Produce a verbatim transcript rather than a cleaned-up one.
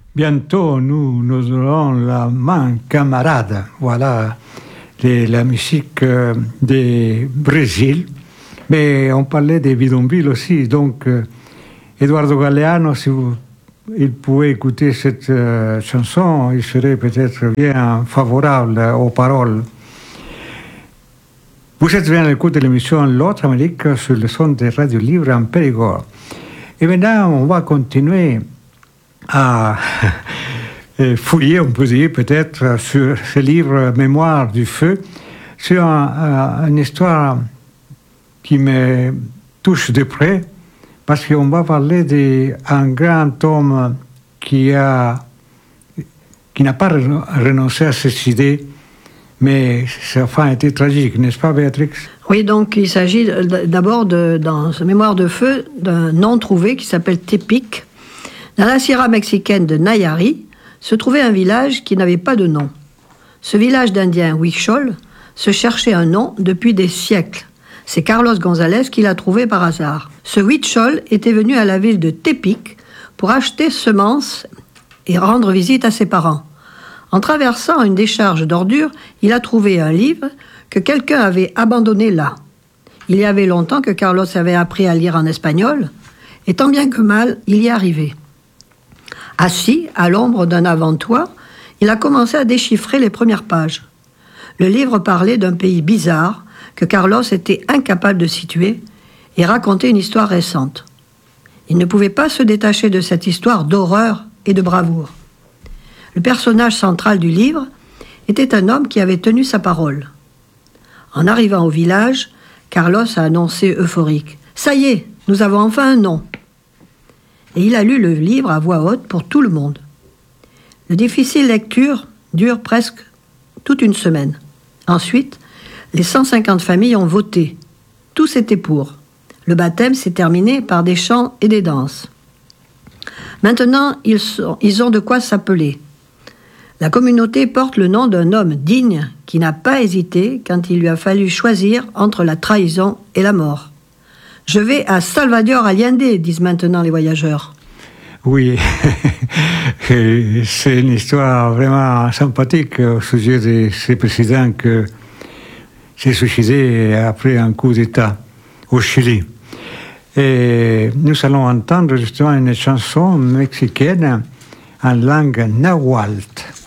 Bientôt, nous, nous aurons la main camarade. Voilà les, la musique euh, du Brésil. Mais on parlait des bidonvilles aussi. Donc, euh, Eduardo Galeano, si vous, il pouvait écouter cette euh, chanson, il serait peut-être bien favorable aux paroles. Vous êtes bien à l'écoute de l'émission L'autre Amérique sur le son de Radio Libre en Périgord. Et maintenant, on va continuer à fouiller, on peut dire peut-être, sur ce livre Mémoire du feu, sur un, une histoire qui me touche de près, parce qu'on va parler d'un grand homme qui a qui n'a pas renoncé à ses idées, mais sa fin a été tragique, n'est-ce pas, Béatrix? Oui, donc il s'agit d'abord, de, dans ce Mémoire de feu, d'un nom trouvé qui s'appelle Tepic. Dans la Sierra mexicaine de Nayari, se trouvait un village qui n'avait pas de nom. Ce village d'Indiens Huichol se cherchait un nom depuis des siècles. C'est Carlos González qui l'a trouvé par hasard. Ce Huichol était venu à la ville de Tepic pour acheter semences et rendre visite à ses parents. En traversant une décharge d'ordures, il a trouvé un livre que quelqu'un avait abandonné là. Il y avait longtemps que Carlos avait appris à lire en espagnol, et tant bien que mal, il y arrivait. Assis à l'ombre d'un avant-toit, il a commencé à déchiffrer les premières pages. Le livre parlait d'un pays bizarre que Carlos était incapable de situer et racontait une histoire récente. Il ne pouvait pas se détacher de cette histoire d'horreur et de bravoure. Le personnage central du livre était un homme qui avait tenu sa parole. En arrivant au village, Carlos a annoncé euphorique « Ça y est, nous avons enfin un nom !» Et il a lu le livre à voix haute pour tout le monde. La difficile lecture dure presque toute une semaine. Ensuite, les cent cinquante familles ont voté. Tous étaient pour. Le baptême s'est terminé par des chants et des danses. Maintenant, ils, sont, ils ont de quoi s'appeler. La communauté porte le nom d'un homme digne qui n'a pas hésité quand il lui a fallu choisir entre la trahison et la mort. Je vais à Salvador Allende, disent maintenant les voyageurs. Oui, c'est une histoire vraiment sympathique au sujet de ce président qui s'est suicidé après un coup d'État au Chili. Et nous allons entendre justement une chanson mexicaine en langue nahuatl.